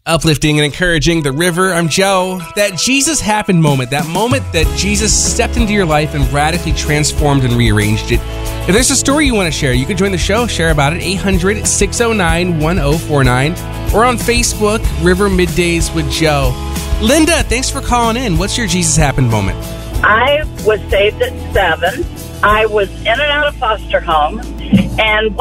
Uplifting and encouraging the river. I'm Joe. That Jesus happened moment, that moment that Jesus stepped into your life and radically transformed and rearranged it. If there's a story you want to share, you can join the show. Share about it. 800-609-1049 or on Facebook, River Middays with Joe. Linda, thanks for calling in. What's your Jesus happened moment? I was saved at 7. I was in and out of foster home, and